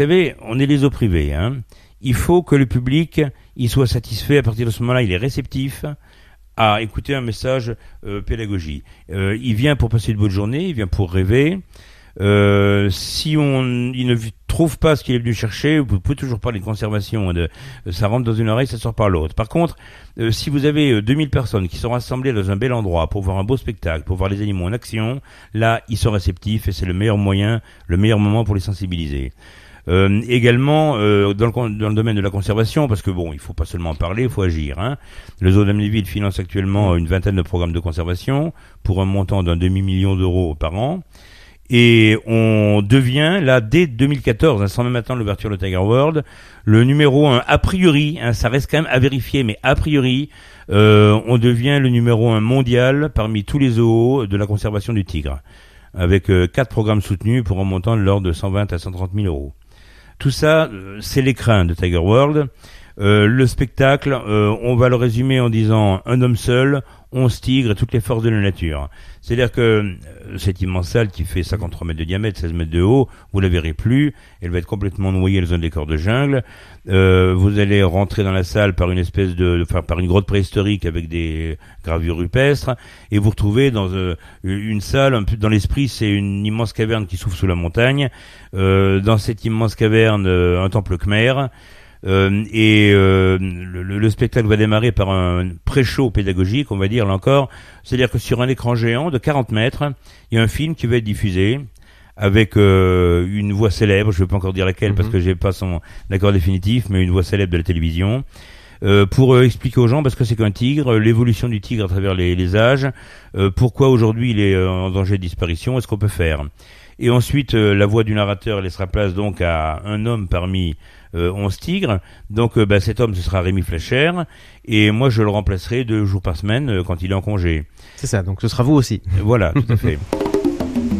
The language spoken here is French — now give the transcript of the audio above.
Vous savez, on est les eaux privées, hein. Il faut que le public, il soit satisfait. À partir de ce moment-là, il est réceptif à écouter un message pédagogie. Il vient pour passer une bonne journée, il vient pour rêver. Si il ne trouve pas ce qu'il est venu chercher, vous pouvez toujours parler de conservation, ça rentre dans une oreille, ça sort par l'autre. Par contre, si vous avez 2000 personnes qui sont rassemblées dans un bel endroit pour voir un beau spectacle, pour voir les animaux en action, là, ils sont réceptifs et c'est le meilleur moyen, le meilleur moment pour les sensibiliser. Également dans le domaine de la conservation, parce que bon, il faut pas seulement parler, il faut agir, hein. Le Zoo d'Amnéville finance actuellement une vingtaine de programmes de conservation pour un montant d'un demi-million d'euros par an. Et on devient, là, dès 2014, sans même attendre l'ouverture de Tiger World, le numéro 1, a priori, hein, ça reste quand même à vérifier, mais a priori, on devient le numéro 1 mondial parmi tous les zoos de la conservation du tigre, avec 4 programmes soutenus pour un montant de l'ordre de 120 à 130 000 euros. Tout ça, c'est l'écrin de Tiger World. Le spectacle, on va le résumer en disant un homme seul, 11 tigres et toutes les forces de la nature. C'est-à-dire que cette immense salle qui fait 53 mètres de diamètre, 16 mètres de haut, vous la verrez plus, elle va être complètement noyée dans un décor de jungle. Vous allez rentrer dans la salle par par une grotte préhistorique avec des gravures rupestres, et vous retrouvez dans une salle, un peu dans l'esprit, c'est une immense caverne qui s'ouvre sous la montagne. Dans cette immense caverne, un temple khmer. Le spectacle va démarrer par un pré-show pédagogique, on va dire, là encore. C'est-à-dire que sur un écran géant de 40 mètres, il y a un film qui va être diffusé avec une voix célèbre, je ne vais pas encore dire laquelle parce que j'ai pas son accord définitif, mais une voix célèbre de la télévision, pour expliquer aux gens parce que c'est qu'un tigre, l'évolution du tigre à travers les âges, pourquoi aujourd'hui il est en danger de disparition, et ce qu'on peut faire. Et ensuite, la voix du narrateur laissera place donc à un homme parmi 11 tigres. Donc cet homme, ce sera Rémi Fleischer, et moi je le remplacerai 2 jours par semaine quand il est en congé. C'est ça, donc ce sera vous aussi. Voilà, tout à fait.